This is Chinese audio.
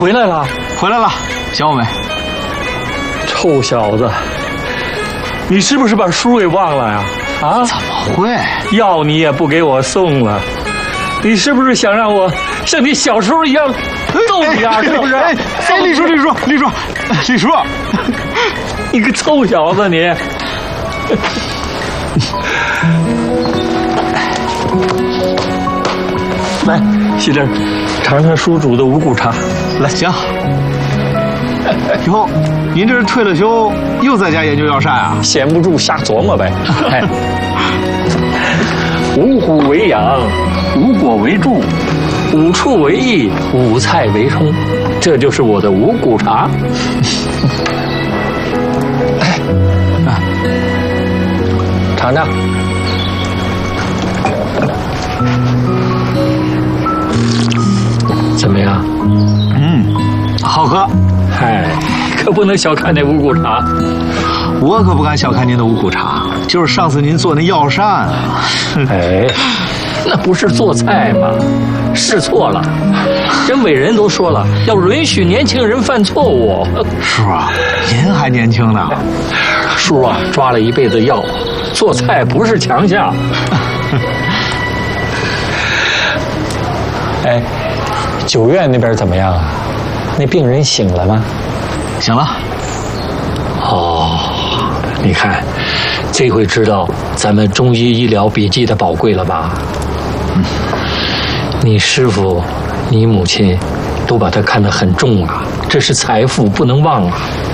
回来了， 回来了，想我没？ 臭小子，你是不是把书给忘了呀？啊？ 怎么会？ 药你也不给我送了，你是不是想让我像你小时候一样揍你啊？是不是？ 哎，李叔， 你个臭小子你！来，喜珍，尝尝叔煮的五谷茶。 来，行。哟，您这是退了休又在家研究药膳啊？ 闲不住瞎琢磨呗。五谷为养，五果为助，五畜为益，五菜为充，这就是我的五谷茶。尝尝。怎么样？ 好喝。 嗨，可不能小看那五谷茶。 我可不敢小看您的五谷茶，就是上次您做那药膳啊。 哎，那不是做菜吗？试错了。人伟人都说了，要允许年轻人犯错误。 叔啊，您还年轻呢。 叔啊，抓了一辈子药，做菜不是强项。哎，九院那边怎么样啊？那病人醒了吗？ 醒了。 哦，你看，这回知道咱们中医医疗笔记的宝贵了吧？你师父、你母亲都把它看得很重啊，这是财富，不能忘啊。